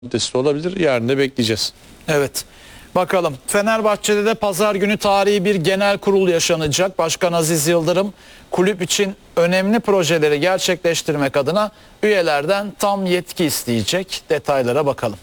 maddesi olabilir. Yarın da bekleyeceğiz. Evet. Bakalım. Fenerbahçe'de de pazar günü tarihi bir genel kurul yaşanacak. Başkan Aziz Yıldırım kulüp için önemli projeleri gerçekleştirmek adına üyelerden tam yetki isteyecek. Detaylara bakalım.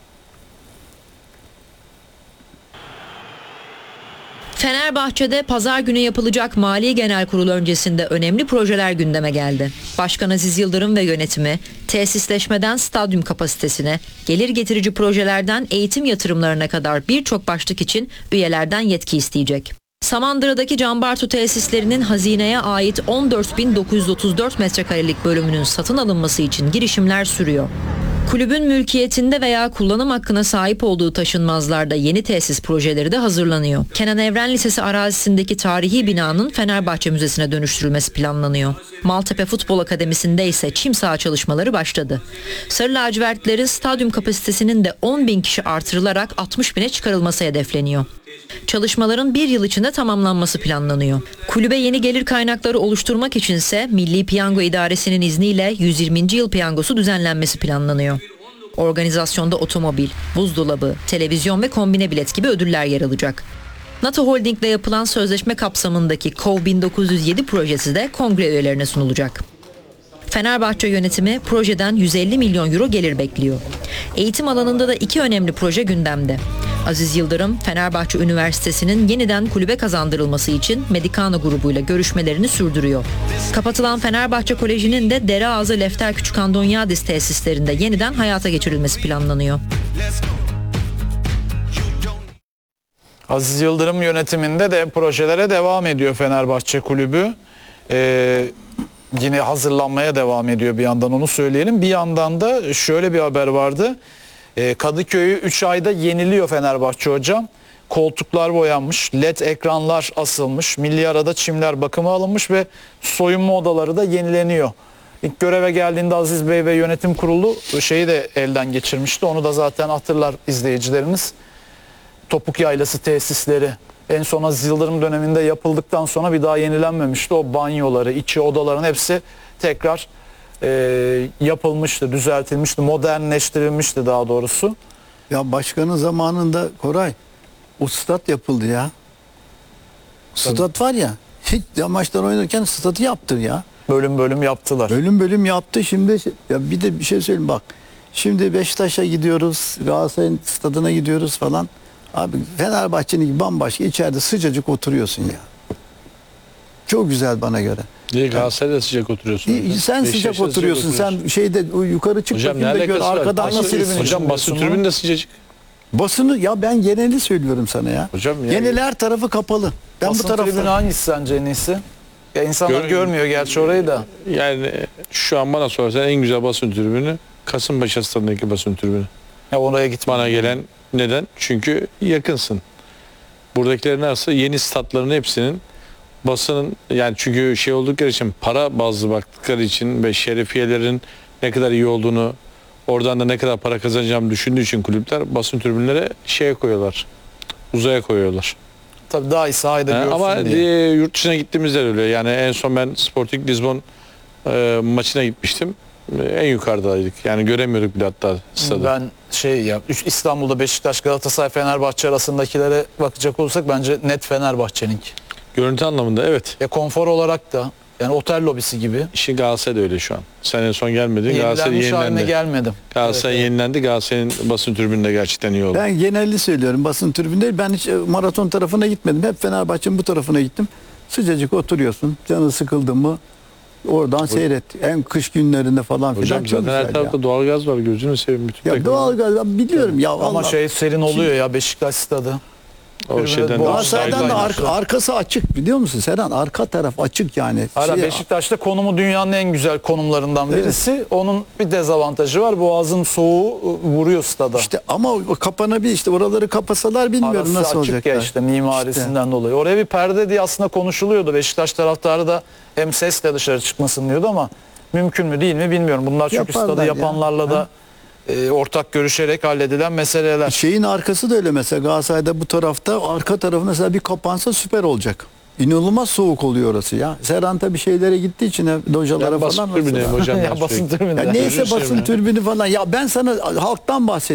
Fenerbahçe'de pazar günü yapılacak Mali Genel Kurul öncesinde önemli projeler gündeme geldi. Başkan Aziz Yıldırım ve yönetimi tesisleşmeden stadyum kapasitesine, gelir getirici projelerden eğitim yatırımlarına kadar birçok başlık için üyelerden yetki isteyecek. Samandıra'daki Canbartu tesislerinin hazineye ait 14.934 metrekarelik bölümünün satın alınması için girişimler sürüyor. Kulübün mülkiyetinde veya kullanım hakkına sahip olduğu taşınmazlarda yeni tesis projeleri de hazırlanıyor. Kenan Evren Lisesi arazisindeki tarihi binanın Fenerbahçe Müzesi'ne dönüştürülmesi planlanıyor. Maltepe Futbol Akademisi'nde ise çim saha çalışmaları başladı. Sarı lacivertlerin stadyum kapasitesinin de 10.000 kişi artırılarak 60.000'e çıkarılması hedefleniyor. Çalışmaların bir yıl içinde tamamlanması planlanıyor. Kulübe yeni gelir kaynakları oluşturmak içinse Milli Piyango İdaresi'nin izniyle 120. yıl piyangosu düzenlenmesi planlanıyor. Organizasyonda otomobil, buzdolabı, televizyon ve kombine bilet gibi ödüller yer alacak. NATO Holding'le yapılan sözleşme kapsamındaki KOV 1907 projesi de kongre üyelerine sunulacak. Fenerbahçe yönetimi projeden 150 milyon euro gelir bekliyor. Eğitim alanında da iki önemli proje gündemde. Aziz Yıldırım, Fenerbahçe Üniversitesi'nin yeniden kulübe kazandırılması için Medicana grubuyla görüşmelerini sürdürüyor. Kapatılan Fenerbahçe Koleji'nin de Dereağızı Lefter Küçükandonyadis tesislerinde yeniden hayata geçirilmesi planlanıyor. Aziz Yıldırım yönetiminde de projelere devam ediyor Fenerbahçe Kulübü. Yine hazırlanmaya devam ediyor bir yandan, onu söyleyelim. Bir yandan da şöyle bir haber vardı. Kadıköy'ü 3 ayda yeniliyor Fenerbahçe hocam. Koltuklar boyanmış, led ekranlar asılmış, milli arada çimler bakıma alınmış ve soyunma odaları da yenileniyor. İlk göreve geldiğinde Aziz Bey ve yönetim kurulu şeyi de elden geçirmişti. Onu da zaten hatırlar izleyicilerimiz. Topuk Yaylası tesisleri en son Aziz Yıldırım döneminde yapıldıktan sonra bir daha yenilenmemişti. O banyoları, içi odaların hepsi tekrar yapılmıştı, düzeltilmişti, modernleştirilmişti daha doğrusu. Ya başkanın zamanında Koray o stat yapıldı ya. Stat var ya, hiç maçlar oynarken statı yaptı ya. Bölüm bölüm yaptılar. Bölüm bölüm yaptı şimdi. Ya bir de bir şey söyleyeyim bak. Şimdi Beşiktaş'a gidiyoruz, Galatasaray'ın stadına gidiyoruz falan. Abi Fenerbahçe'nin bambaşka, içeride sıcacık oturuyorsun ya. Çok güzel bana göre. Niye Galatasaray'da sıcak oturuyorsun? Sen sıcak oturuyorsun. Sen şeyde yukarı çık hocam, bakayım da gör arkadan nasıl hocam esiyor. basın tribünü de sıcacık. Basını ya ben geneli söylüyorum sana ya. Hocam ya. Genel her tarafı kapalı. Ben Basın bu tarafta. tribünü hangisi sence en iyisi? Ya insanlar görmüyor gerçi orayı da. Yani şu an bana sorarsan en güzel basın tribünü Kasımpaşa stadındaki basın tribünü. Ya oraya gitme. Bana gelen neden? Çünkü yakınsın. Buradakilerin arası yeni statların hepsinin basının, yani çünkü şey oldukları için, para bazlı baktıkları için ve şerefiyelerin ne kadar iyi olduğunu, oradan da ne kadar para kazanacağımı düşündüğü için kulüpler basın tribünlere şeye koyuyorlar. Uzaya koyuyorlar. Tabii daha iyi sahada görsün ama diye. yurt dışına gittiğimizde öyle. Yani en son ben Sporting Lisbon maçına gitmiştim. En yukarıdaydık. Yani göremiyorduk bile hatta stadı. Ben İstanbul'da Beşiktaş, Galatasaray, Fenerbahçe arasındakilere bakacak olursak bence net Fenerbahçe'ninki. Görüntü anlamında evet. Konfor olarak da yani otel lobisi gibi. İşin Galatasaray'da öyle şu an. Sen en son gelmedin. Galatasaray Yenilenmiş haline yenilendi. gelmedim. Galatasaray Evet. yenilendi. Galatasaray'ın basın tribününde gerçekten iyi oldu. Ben genelli söylüyorum basın tribünde. Ben hiç maraton tarafına gitmedim. Hep Fenerbahçe'nin bu tarafına gittim. Sıcacık oturuyorsun. Canı sıkıldı mı oradan seyret. En kış günlerinde falan filan. Hocam çok zaten her güzel tarafta ya. doğalgaz var, gözünü seveyim. Bütün Ya takımlar. doğalgaz ben biliyorum ya. Ama vallahi. serin oluyor ya Beşiktaş stadı. O şeyden Galatasaray'dan da Saygı arkası açık biliyor musun Serhan? Arka taraf açık yani. Hala Beşiktaş'ta konumu dünyanın en güzel konumlarından birisi. Onun bir dezavantajı var. Boğazın soğuğu vuruyor stada. İşte ama o kapanabilir, işte oraları kapasalar bilmiyorum Arası nasıl açık olacak. ya işte mimarisinden dolayı. Oraya bir perde diye aslında konuşuluyordu. Beşiktaş taraftarı da hem sesle dışarı çıkmasın diyordu ama mümkün mü değil mi bilmiyorum. Bunlar çünkü Yaparlar stadı ya. yapanlarla da ortak görüşerek halledilen meseleler. Şeyin arkası da öyle mesela Galatasaray'da bu tarafta arka tarafı mesela bir kapansa süper olacak. İnanılmaz soğuk oluyor orası ya. Seranta bir şeylere gittiği için localara Ben basın falan. tribüneyim hocam. Ya ben basın sürekli. tribünü. Ya neyse Görürsün basın ya. türbünü falan. Ya ben sana halktan bahsediyorum.